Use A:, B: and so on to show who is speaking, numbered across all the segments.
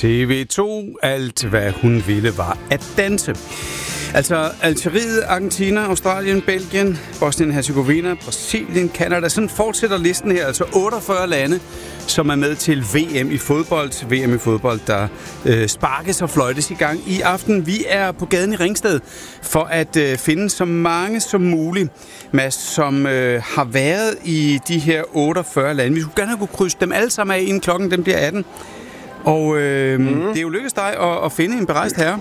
A: TV2, alt hvad hun ville var at danse. Altså Algeriet, Argentina, Australien, Belgien, Bosnien-Herzegovina, Brasilien, Canada. Sådan fortsætter listen her. Altså 48 lande, som er med til VM i fodbold. VM i fodbold, der sparkes og fløjtes i gang i aften. Vi er på gaden i Ringsted for at finde så mange som muligt, Mads, som har været i de her 48 lande. Vi skulle gerne have kunne krydse dem alle sammen af, inden klokken dem bliver 18. Og det er jo lykkedes dig at finde en berejst herre.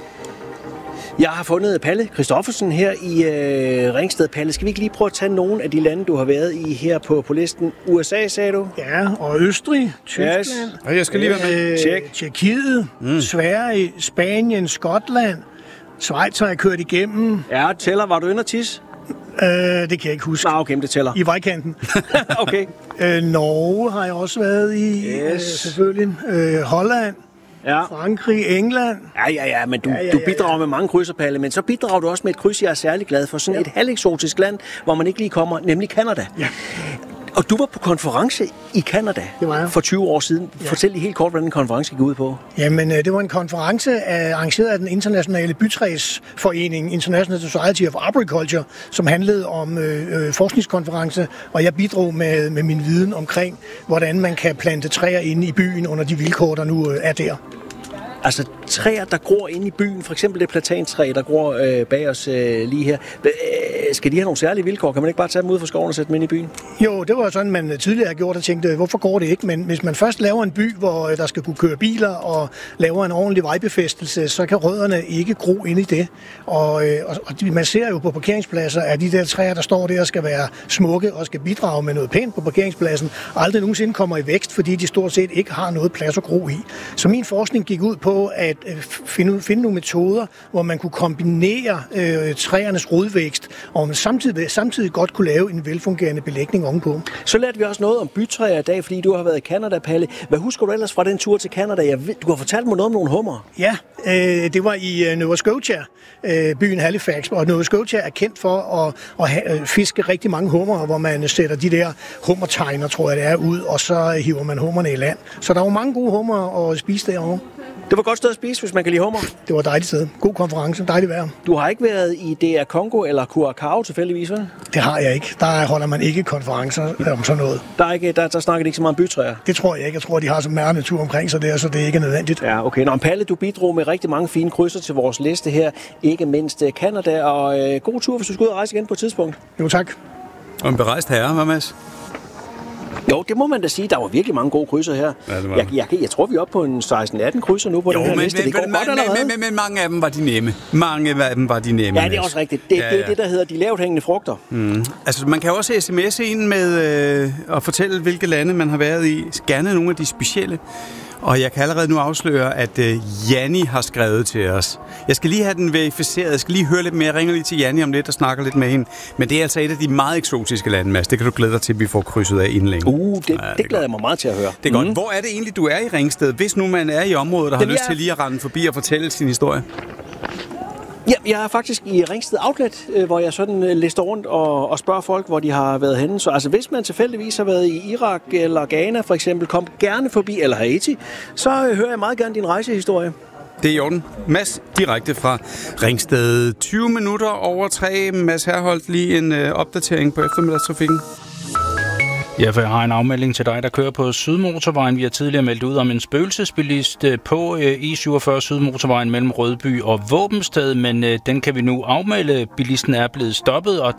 B: Jeg har fundet Palle Christoffersen her i Ringsted. Palle, skal vi ikke lige prøve at tage nogle af de lande, du har været i her på listen? USA, sagde du?
C: Ja, og Østrig, Tyskland.
A: Yes. Og jeg skal lige være med.
C: Tjekkiet, Sverige, Spanien, Skotland. Schweiz har jeg kørt igennem.
B: Ja, tæller. Var du inde og tisse?
C: Det kan jeg ikke huske.
B: Nej, okay, det tæller.
C: I vejkanten.
B: Okay.
C: Norge har jeg også været i, selvfølgelig. Holland. Ja. Frankrig, England.
B: Ja, men du bidrager med mange krydser, Palle, men så bidrager du også med et kryds, jeg er særlig glad for. Sådan et halveksotisk land, hvor man ikke lige kommer, nemlig Canada. Ja. Og du var på konference i Canada for 20 år siden. Ja. Fortæl lige helt kort, hvordan den konference gik ud på.
C: Jamen, det var en konference arrangeret af den internationale bytræsforening, International Society of Arboriculture, som handlede om forskningskonference, og jeg bidrog med min viden omkring, hvordan man kan plante træer inde i byen under de vilkår, der nu er der.
B: Altså træer, der gror inde i byen, for eksempel det platantræ, der gror bag os lige her. Skal de have nogle særlige vilkår? Kan man ikke bare tage dem ud fra skoven og sætte dem ind i byen?
C: Jo, det var sådan, man tidligere har gjort og tænkte, hvorfor går det ikke? Men hvis man først laver en by, hvor der skal kunne køre biler og laver en ordentlig vejbefæstelse, så kan rødderne ikke gro ind i det. Og man ser jo på parkeringspladser, at de der træer, der står der, skal være smukke og skal bidrage med noget pænt på parkeringspladsen, aldrig nogensinde kommer i vækst, fordi de stort set ikke har noget plads at gro i. Så min forskning gik ud på at finde nogle metoder, hvor man kunne kombinere træernes rodvækst, og man samtidig godt kunne lave en velfungerende belægning ovenpå.
B: Så lærte vi også noget om bytræer i dag, fordi du har været i Canada, Palle. Hvad husker du ellers fra den tur til Canada? Du har fortalt mig noget om nogle hummer.
C: Ja, det var i Nova Scotia, byen Halifax, og Nova Scotia er kendt for at fiske rigtig mange hummer, hvor man sætter de der hummertegner, tror jeg det er, ud, og så hiver man hummerne i land. Så der var mange gode hummer at spise derovre.
B: Det var et godt sted at spise, hvis man kan lide hummer.
C: Det var et dejligt sted. God konference. Dejligt vejr.
B: Du har ikke været i DR Congo eller Curaçao tilfældigvis, vel?
C: Det har jeg ikke. Der holder man ikke konferencer om sådan noget.
B: Der snakker de ikke så meget om bytræer?
C: Det tror jeg ikke. Jeg tror, de har så meget natur omkring sig der, så det er ikke nødvendigt.
B: Ja, okay. Nå, Palle, du bidrog med rigtig mange fine krydser til vores liste her. Ikke mindst Canada, og god tur, hvis du skal ud og rejse igen på et tidspunkt.
C: Jo, tak.
A: Og en berejst herre, hvad, Mads?
B: Jo, det må man da sige. Der var virkelig mange gode krydser her. Ja, jeg tror, vi er oppe på en 16-18 krydser nu på den her liste. Det går godt allerede.
A: Men mange af dem var de nemme. Ja,
B: det er også rigtigt. Det er det, der hedder de lavt hængende frugter.
A: Altså, man kan også sms'e ind med at fortælle, hvilke lande man har været i. Gerne nogle af de specielle. Og jeg kan allerede nu afsløre, at Janni har skrevet til os. Jeg skal lige have den verificeret. Jeg skal lige høre lidt mere. Jeg ringer lige til Janni om lidt og snakker lidt med hende. Men det er altså et af de meget eksotiske lande, Mads. Det kan du glæde dig til, at vi får krydset af inden længe.
B: Det glæder jeg mig meget til at høre.
A: Det er godt. Hvor er det egentlig, du er i Ringsted? Hvis nu man er i området, der har lyst til lige at rende forbi og fortælle sin historie.
B: Ja, jeg er faktisk i Ringsted Outlet, hvor jeg sådan lister rundt og spørger folk, hvor de har været henne. Så altså, hvis man tilfældigvis har været i Irak eller Ghana for eksempel, kom gerne forbi, eller Haiti, så hører jeg meget gerne din rejsehistorie.
A: Det er i orden. Mads, direkte fra Ringsted. 20 minutter over 3. Mads Herholdt, lige en opdatering på eftermiddagstrafikken.
D: Ja, for jeg har en afmelding til dig, der kører på Sydmotorvejen. Vi har tidligere meldt ud om en spøgelsesbilist på I-47 Sydmotorvejen mellem Rødby og Våbensted, men den kan vi nu afmelde. Bilisten er blevet stoppet, og